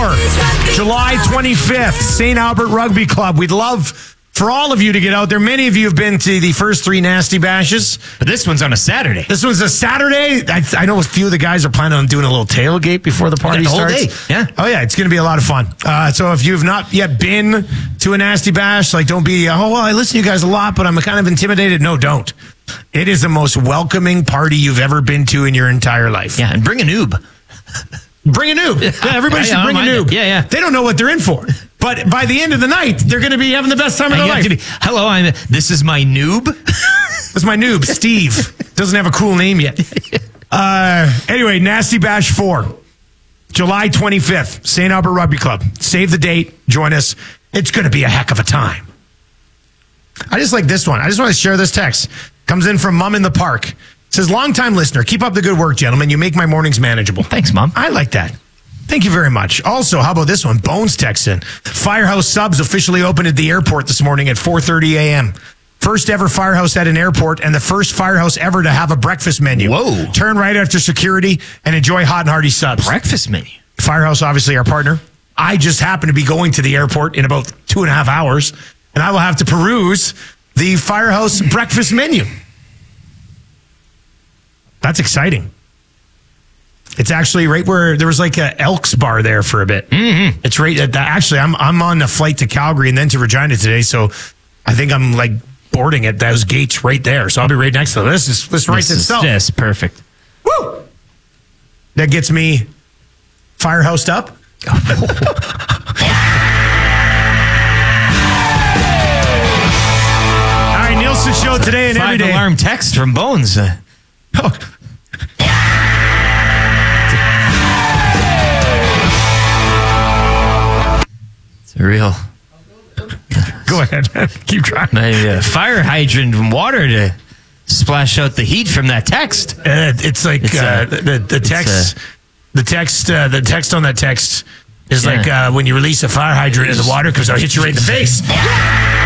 July 25th, St. Albert Rugby Club. We'd love for all of you to get out there. Many of you have been to the first 3 Nasty Bashes. But this one's on a Saturday. This one's a Saturday. I know a few of the guys are planning on doing a little tailgate before the party starts. Whole day. Yeah. Oh, yeah. It's going to be a lot of fun. So if you've not yet been to a Nasty Bash, like, don't be, I listen to you guys a lot, but I'm kind of intimidated. No, don't. It is the most welcoming party you've ever been to in your entire life. Yeah, and bring a noob. Bring a noob. Yeah, everybody should bring a noob. Yeah. They don't know what they're in for. But by the end of the night, they're going to be having the best time of their life. Hello, this is my noob. This is my noob, Steve. Doesn't have a cool name yet. Anyway, Nasty Bash 4, July 25th, St. Albert Rugby Club. Save the date. Join us. It's going to be a heck of a time. I just like this one. I just want to share this text. Comes in from Mom in the Park. It says, longtime listener, keep up the good work, gentlemen. You make my mornings manageable. Thanks, Mom. I like that. Thank you very much. Also, how about this one? Bones texts in. Firehouse Subs officially opened at the airport this morning at 4:30 a.m. First ever firehouse at an airport and the first firehouse ever to have a breakfast menu. Whoa. Turn right after security and enjoy hot and hearty subs. Breakfast menu. Firehouse, obviously our partner. I just happen to be going to the airport in about 2.5 hours, and I will have to peruse the Firehouse breakfast menu. That's exciting. It's actually right where there was like a Elks bar there for a bit. Mm-hmm. It's right at that. Actually, I'm on a flight to Calgary and then to Regina today, so I think I'm like boarding at those gates right there. So I'll be right next to this. This writes itself. Yes, perfect. Woo! That gets me firehoused up. All right, Nielsen Show today and every day. 5-alarm text from Bones. It's real. Go ahead, man. Keep trying. My fire hydrant and water to splash out the heat from that text. It's like the text. The text on that text is like when you release a fire hydrant and the water comes out, hits you right in the face.